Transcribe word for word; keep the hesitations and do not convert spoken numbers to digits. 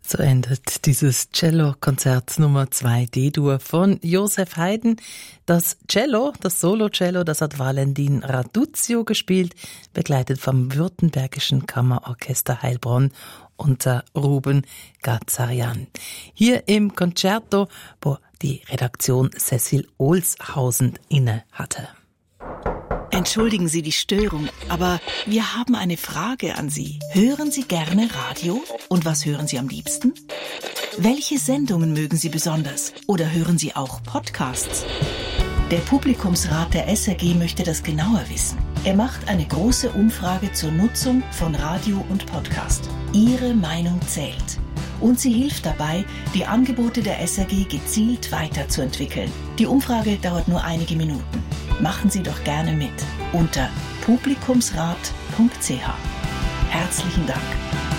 So endet dieses Cello-Konzert Nummer zwei D-Dur von Joseph Haydn. Das Cello, das Solo-Cello, das hat Valentin Raduzio gespielt, begleitet vom Württembergischen Kammerorchester Heilbronn unter Ruben Gazarian. Hier im Concerto, wo die Redaktion Cecil Ohlshausen inne hatte. Entschuldigen Sie die Störung, aber wir haben eine Frage an Sie. Hören Sie gerne Radio? Und was hören Sie am liebsten? Welche Sendungen mögen Sie besonders? Oder hören Sie auch Podcasts? Der Publikumsrat der S R G möchte das genauer wissen. Er macht eine große Umfrage zur Nutzung von Radio und Podcast. Ihre Meinung zählt. Und sie hilft dabei, die Angebote der S R G gezielt weiterzuentwickeln. Die Umfrage dauert nur einige Minuten. Machen Sie doch gerne mit unter publikumsrat punkt c h. Herzlichen Dank.